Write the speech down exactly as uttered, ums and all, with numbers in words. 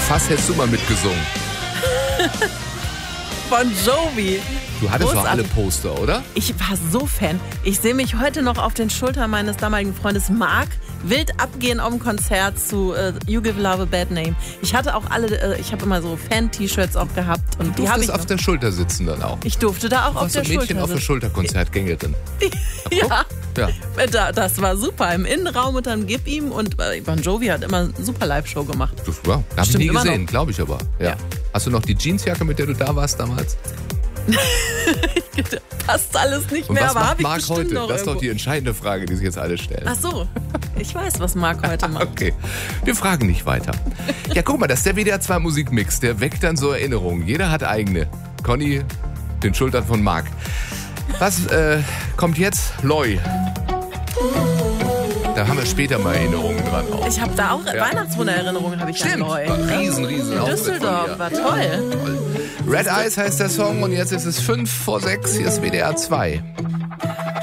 Fass hättest du mal mitgesungen. Bon Jovi. Du hattest doch Großartig. alle Poster, oder? Ich war so Fan. Ich sehe mich heute noch auf den Schultern meines damaligen Freundes Mark wild abgehen auf dem Konzert zu äh, You Give Love a Bad Name. Ich hatte auch alle, äh, ich habe immer so Fan-T-Shirts auch gehabt. Und Du die habe durftest ich auf noch. der Schulter sitzen dann auch. Ich durfte da auch Du auf warst der so ein Mädchen Schulter auf der sitzen. Schulterkonzertgängerin. Ja, Ja. da, das war super. Im Innenraum und dann Gib ihm. Und äh, Bon Jovi hat immer eine super Live-Show gemacht. Das, ja, habe ich Stimmt nie immer gesehen, noch. glaube ich aber. Ja. Ja. Hast du noch die Jeansjacke, mit der du da warst damals? Passt alles nicht Und mehr, was aber macht habe ich Marc bestimmt heute? noch Das ist doch irgendwo. die entscheidende Frage, die sich jetzt alle stellen. Ach so, ich weiß, was Marc heute macht. Okay, wir fragen nicht weiter. Ja, guck mal, das ist der W D R zwei Musikmix. Der weckt dann so Erinnerungen. Jeder hat eigene. Conny, den Schultern von Marc. Was äh, kommt jetzt? Loi. Da haben wir später mal Erinnerungen dran auch. Ich habe da auch Ja. Weihnachtswundererinnerungen, habe ich an Stimmt, Loi. war ein riesen, riesen Auftritt von Düsseldorf dir. war Ja, toll. toll. Red Eyes heißt der Song und jetzt ist es fünf vor sechs. Hier ist W D R zwei.